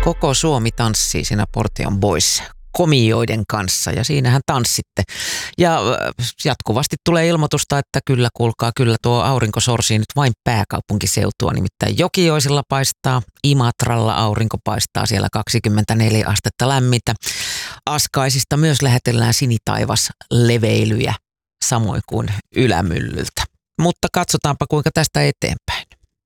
Koko Suomi tanssii siinä Portion Boys komioiden kanssa ja siinähän tanssitte. Ja jatkuvasti tulee ilmoitusta, että kyllä kuulkaa, kyllä tuo aurinko sorsii nyt vain pääkaupunkiseutua. Nimittäin Jokioisilla paistaa, Imatralla aurinko paistaa, siellä 24 astetta lämmintä. Askaisista myös lähetellään sinitaivas leveilyjä, samoin kuin Ylämyllyltä. Mutta katsotaanpa kuinka tästä eteenpäin.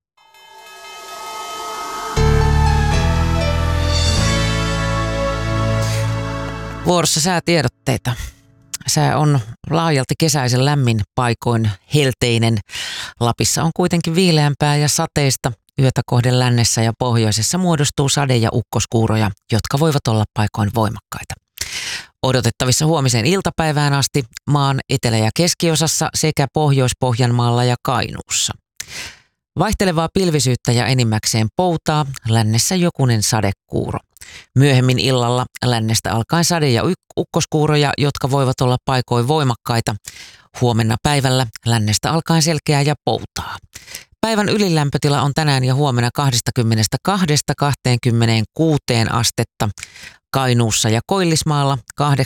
Vuorossa säätiedotteita. Sää on laajalti kesäisen lämmin, paikoin helteinen. Lapissa on kuitenkin viileämpää ja sateista. Yötä kohden lännessä ja pohjoisessa muodostuu sade- ja ukkoskuuroja, jotka voivat olla paikoin voimakkaita. Odotettavissa huomiseen iltapäivään asti maan etelä- ja keskiosassa sekä Pohjois-Pohjanmaalla ja Kainuussa. Vaihtelevaa pilvisyyttä ja enimmäkseen poutaa, lännessä jokunen sadekuuro. Myöhemmin illalla lännestä alkaen sade- ja ukkoskuuroja, jotka voivat olla paikoin voimakkaita. Huomenna päivällä lännestä alkaen selkeää ja poutaa. Päivän ylilämpötila on tänään ja huomenna 22–26 astetta. Kainuussa ja Koillismaalla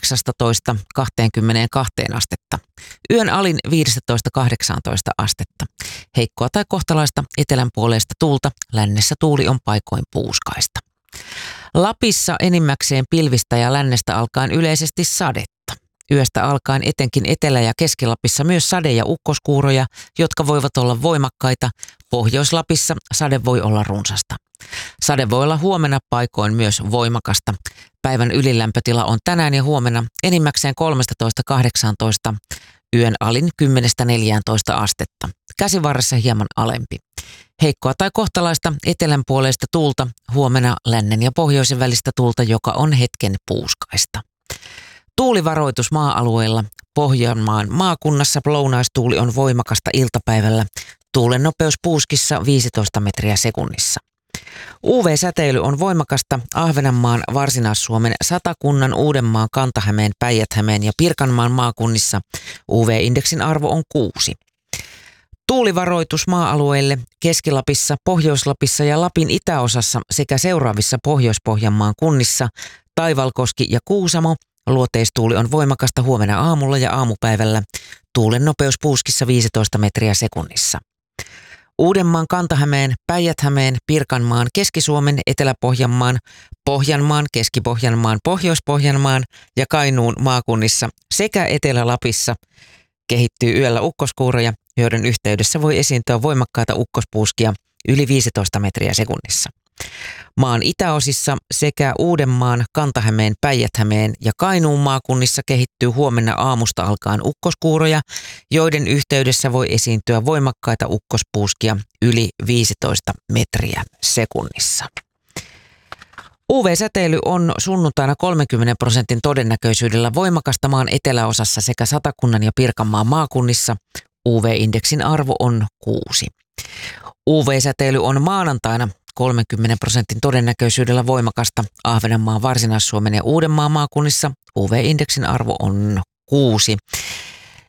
18–22 astetta. Yön alin 15–18 astetta. Heikkoa tai kohtalaista etelän puoleista tuulta, lännessä tuuli on paikoin puuskaista. Lapissa enimmäkseen pilvistä ja lännestä alkaen yleisesti sadetta. Yöstä alkaen etenkin Etelä- ja Keski-Lapissa myös sade- ja ukkoskuuroja, jotka voivat olla voimakkaita. Pohjois-Lapissa sade voi olla runsasta. Sade voi olla huomenna paikoin myös voimakasta. Päivän ylilämpötila on tänään ja huomenna enimmäkseen 13–18, yön alin 10–14 astetta. Käsivarressa hieman alempi. Heikkoa tai kohtalaista etelän puoleista tuulta, huomenna lännen ja pohjoisen välistä tuulta, joka on hetken puuskaista. Tuulivaroitus maa-alueilla. Pohjanmaan maakunnassa lounaistuuli on voimakasta iltapäivällä. Tuulen nopeus puuskissa 15 metriä sekunnissa. UV-säteily on voimakasta Ahvenanmaan, Varsinais-Suomen, Satakunnan, Uudenmaan, Kanta-Hämeen, Päijät-Hämeen ja Pirkanmaan maakunnissa. UV-indeksin arvo on 6. Tuulivaroitus maa-alueille Keski-Lapissa, Pohjois-Lapissa ja Lapin itäosassa sekä seuraavissa Pohjois-Pohjanmaan kunnissa Taivalkoski ja Kuusamo. Luoteistuuli on voimakasta huomenna aamulla ja aamupäivällä. Tuulen nopeus puuskissa 15 metriä sekunnissa. Uudenmaan, Kanta-Hämeen, Päijät-Hämeen, Pirkanmaan, Keski-Suomen, Etelä-Pohjanmaan, Pohjanmaan, Keski-Pohjanmaan, Pohjois-Pohjanmaan ja Kainuun maakunnissa sekä Etelä-Lapissa kehittyy yöllä ukkoskuuroja, joiden yhteydessä voi esiintyä voimakkaita ukkospuuskia yli 15 metriä sekunnissa. Maan itäosissa sekä Uudenmaan, Kanta-Hämeen, Päijät-Hämeen ja Kainuun maakunnissa kehittyy huomenna aamusta alkaen ukkoskuuroja, joiden yhteydessä voi esiintyä voimakkaita ukkospuuskia yli 15 metriä sekunnissa. UV-säteily on sunnuntaina 30% todennäköisyydellä voimakasta maan eteläosassa sekä Satakunnan ja Pirkanmaan maakunnissa. UV-indeksin arvo on 6. UV-säteily on maanantaina 30% todennäköisyydellä voimakasta Ahvenanmaan, Varsinais-Suomen ja Uudenmaan maakunnissa. UV-indeksin arvo on 6.